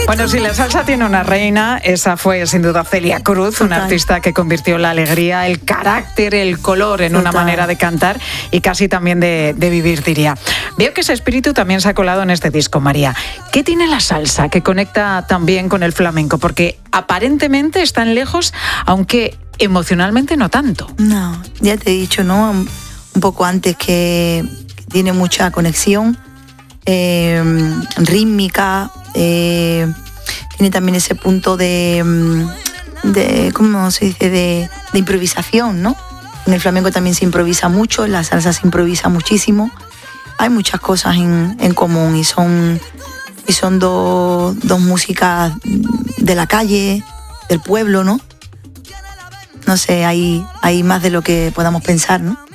Bueno, si la salsa tiene una reina, esa fue sin duda Celia Cruz, una artista que convirtió la alegría, el carácter, el color en una manera de cantar y casi también de vivir, diría. Veo que ese espíritu también se ha colado en este disco, María. ¿Qué tiene la salsa que conecta también con el flamenco? Porque aparentemente están lejos, aunque emocionalmente no tanto. No, ya te he dicho, ¿no? Un poco antes que tiene mucha conexión rítmica, tiene también ese punto de ¿cómo se dice? De improvisación, ¿no? En el flamenco también se improvisa mucho, en la salsa se improvisa muchísimo. Hay muchas cosas en común y son dos músicas de la calle, del pueblo, ¿no? No sé, hay más de lo que podamos pensar, ¿no?